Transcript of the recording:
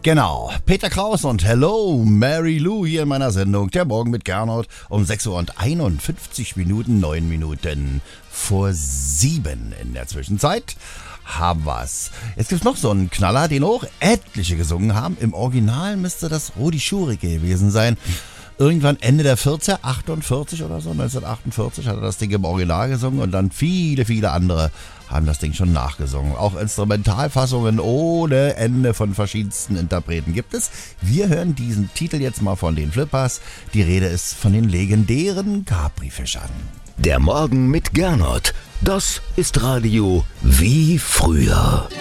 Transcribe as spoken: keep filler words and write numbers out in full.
Genau, Peter Kraus und Hello Mary Lou hier in meiner Sendung. Der Morgen mit Gernot um sechs Uhr und einundfünfzig Minuten, neun Minuten vor sieben in der Zwischenzeit. Haben wir's. Jetzt gibt's noch so einen Knaller, den auch etliche gesungen haben. Im Original müsste das Rudi Schurig gewesen sein. Irgendwann Ende der vierziger, achtundvierzig oder so, neunzehnhundertachtundvierzig hat er das Ding im Original gesungen und dann viele, viele andere haben das Ding schon nachgesungen. Auch Instrumentalfassungen ohne Ende von verschiedensten Interpreten gibt es. Wir hören diesen Titel jetzt mal von den Flippers. Die Rede ist von den legendären Capri-Fischern. Der Morgen mit Gernot. Das ist Radio wie früher.